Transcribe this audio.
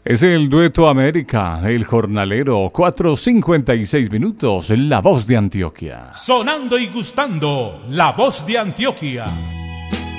Es el Dueto América, El Jornalero, 4:56 minutos, La Voz de Antioquia. Sonando y gustando, La Voz de Antioquia.